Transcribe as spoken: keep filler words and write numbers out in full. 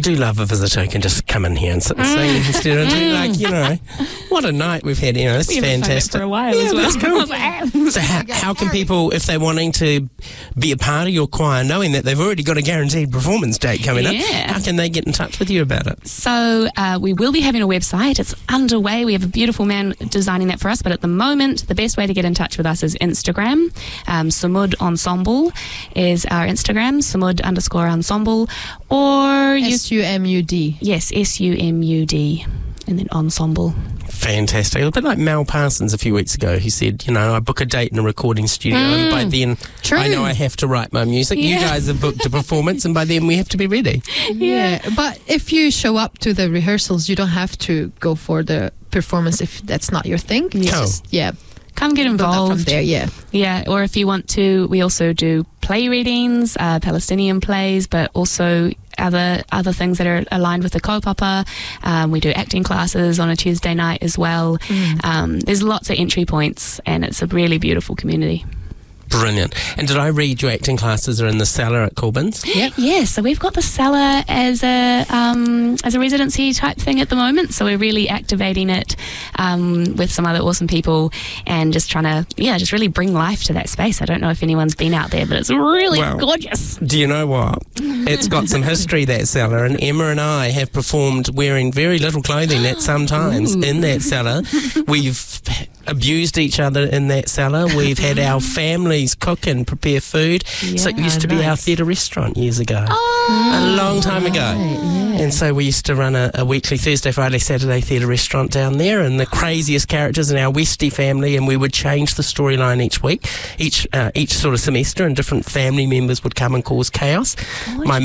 do love a visitor who can just come in here and sit and sing instead of do like, you know, what a night we've had. You know, it's we haven't fantastic. sung it for a while yeah, as well. That's cool. So how, how can people, if they're wanting to be a part of your choir, knowing that they've already got a guaranteed performance date coming Yeah. up, how can they get in touch with you about it? So uh, we will be having a website. It's underway. We have a beautiful man designing that for us. But at the moment, the best way to get in touch with us is Instagram. Um, Sumud Ensemble is our Instagram, Sumud underscore Ensemble. Or you, S U M U D. yes, S U M U D, and then Ensemble. Fantastic. A bit like Mel Parsons a few weeks ago. He said, you know, I book a date in a recording studio Mm. and by then True. I know I have to write my music. You Yeah. guys have booked a performance and by then we have to be ready. Yeah. But if you show up to the rehearsals, you don't have to go for the performance if that's not your thing. It's Cool. just, yeah. Come get build up involved. from there, yeah. Yeah, or if you want to, we also do play readings, uh, Palestinian plays, but also other other things that are aligned with the kaupapa. Um, we do acting classes on a Tuesday night as well. Um, there's lots of entry points, and it's a really beautiful community. Brilliant. And did I read your acting classes are in the cellar at Corbin's? Yep. Yeah, so we've got the cellar as a um, as a residency type thing at the moment. So we're really activating it um, with some other awesome people and just trying to, yeah, just really bring life to that space. I don't know if anyone's been out there, but it's really Well, gorgeous. Do you know what? It's got some history, that cellar, and Emma and I have performed wearing very little clothing at some times in that cellar. We've abused each other in that cellar. We've had our families cook and prepare food. So it Yeah, used to be our nice. theatre restaurant years ago. Oh, A long time ago. yeah. And so we used to run a, a weekly Thursday, Friday, Saturday theatre restaurant down there, and the craziest characters in our Westie family, and we would change the storyline each week, each uh, each sort of semester, and different family members would come and cause chaos. My